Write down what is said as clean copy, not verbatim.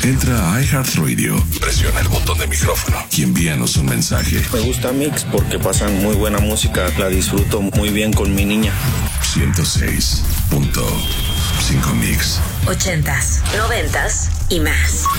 Entra a iHeartRadio, presiona el botón de micrófono y envíanos un mensaje. Me gusta Mix porque pasan muy buena música, la disfruto muy bien con mi niña. 106.5 Mix. 80s, 90s y más.